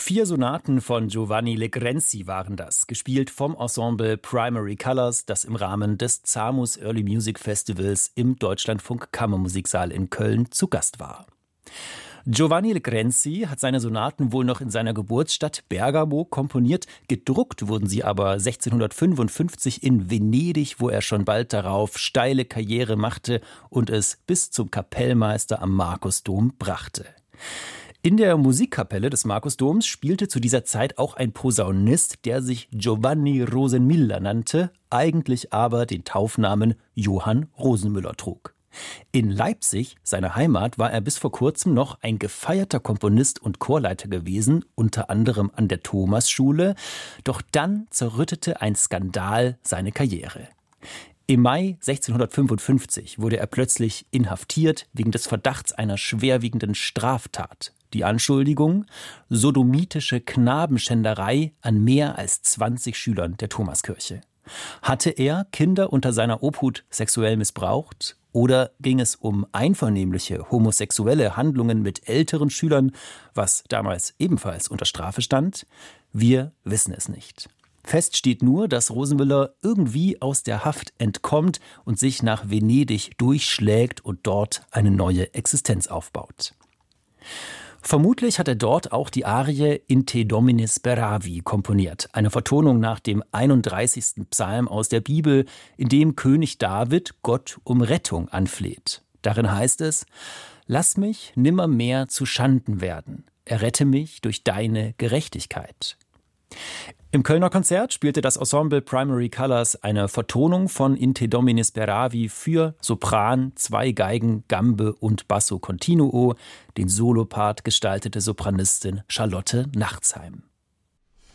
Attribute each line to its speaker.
Speaker 1: 4 Sonaten von Giovanni Legrenzi waren das, gespielt vom Ensemble Primary Colors, das im Rahmen des ZAMUS Early Music Festivals im Deutschlandfunk Kammermusiksaal in Köln zu Gast war. Giovanni Legrenzi hat seine Sonaten wohl noch in seiner Geburtsstadt Bergamo komponiert. Gedruckt wurden sie aber 1655 in Venedig, wo er schon bald darauf steile Karriere machte und es bis zum Kapellmeister am Markusdom brachte. In der Musikkapelle des Markusdoms spielte zu dieser Zeit auch ein Posaunist, der sich Giovanni Rosenmüller nannte, eigentlich aber den Taufnamen Johann Rosenmüller trug. In Leipzig, seiner Heimat, war er bis vor kurzem noch ein gefeierter Komponist und Chorleiter gewesen, unter anderem an der Thomasschule. Doch dann zerrüttete ein Skandal seine Karriere. Im Mai 1655 wurde er plötzlich inhaftiert wegen des Verdachts einer schwerwiegenden Straftat. Die Anschuldigung: sodomitische Knabenschänderei an mehr als 20 Schülern der Thomaskirche. Hatte er Kinder unter seiner Obhut sexuell missbraucht? Oder ging es um einvernehmliche homosexuelle Handlungen mit älteren Schülern, was damals ebenfalls unter Strafe stand? Wir wissen es nicht. Fest steht nur, dass Rosenmüller irgendwie aus der Haft entkommt und sich nach Venedig durchschlägt und dort eine neue Existenz aufbaut. Vermutlich hat er dort auch die Arie In te Domine speravi komponiert, eine Vertonung nach dem 31. Psalm aus der Bibel, in dem König David Gott um Rettung anfleht. Darin heißt es: Lass mich nimmermehr zu Schanden werden, errette mich durch deine Gerechtigkeit. Im Kölner Konzert spielte das Ensemble Primary Colors eine Vertonung von In te Domine speravi für Sopran, 2 Geigen, Gambe und Basso continuo. Den Solopart gestaltete Sopranistin Charlotte Nachtsheim.